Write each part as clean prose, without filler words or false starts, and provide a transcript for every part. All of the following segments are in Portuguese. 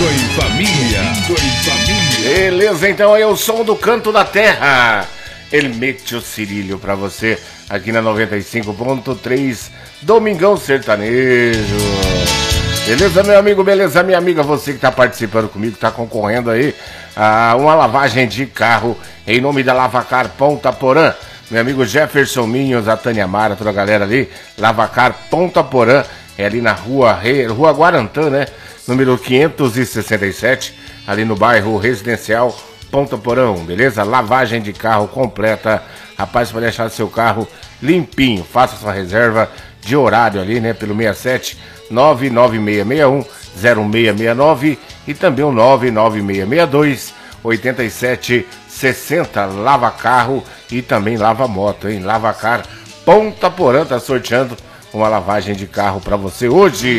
em família. Domingo em família. Beleza, então aí é o som do Canto da Terra. Hermétio Cirílio pra você aqui na 95.3 Domingão Sertanejo. Beleza, meu amigo, beleza, minha amiga, você que tá participando comigo, tá concorrendo aí a uma lavagem de carro em nome da Lavacar Ponta Porã. Meu amigo Jefferson Minhos, a Tânia Mara, toda a galera ali, Lavacar Ponta Porã, é ali na rua Guarantã, né? Número 567, ali no bairro residencial Ponta Porã, beleza? Lavagem de carro completa, rapaz, para deixar seu carro limpinho. Faça sua reserva de horário ali, né? Pelo 67 99661 0669 e também o 99662 8760. Lava carro e também lava moto, hein? Lavacar Ponta Porã tá sorteando uma lavagem de carro para você hoje.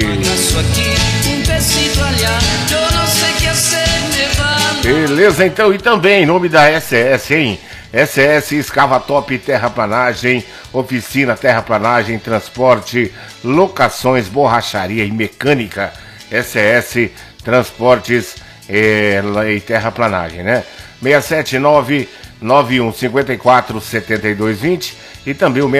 Beleza, então, e também em nome da SS, hein? SS Escavatop Terraplanagem, oficina terraplanagem, transporte, locações, borracharia e mecânica. SS Transportes e Terraplanagem, né? 679-9154-7220 e também o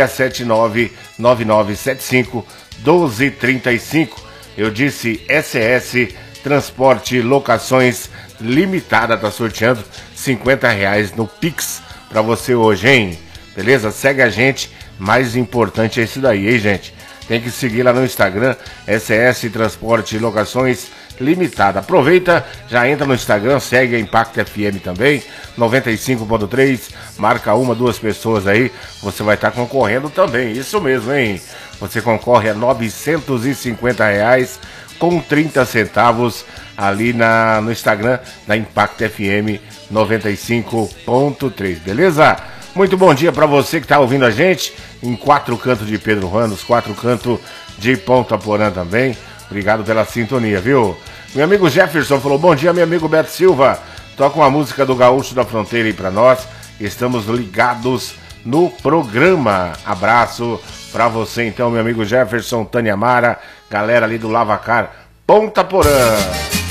679-9975-1235. Eu disse SS Transporte Locações Limitada, tá sorteando R$50 no Pix pra você hoje, hein? Beleza? Segue a gente, mais importante é isso daí, hein, gente? Tem que seguir lá no Instagram, SS Transporte Locações Limitada. Aproveita, já entra no Instagram, segue a Impact FM também, 95.3, marca uma, duas pessoas aí, você vai estar concorrendo também, isso mesmo, hein? Você concorre a R$950 com 30 centavos ali no Instagram da Impact FM 95.3, beleza? Muito bom dia para você que tá ouvindo a gente em quatro cantos de Pedro Juan, nos quatro cantos de Ponta Porã também. Obrigado pela sintonia, viu? Meu amigo Jefferson falou, bom dia, meu amigo Beto Silva. Toca uma música do Gaúcho da Fronteira aí pra nós. Estamos ligados no programa. Abraço pra você então, meu amigo Jefferson, Tânia Mara, galera ali do Lavacar Ponta Porã.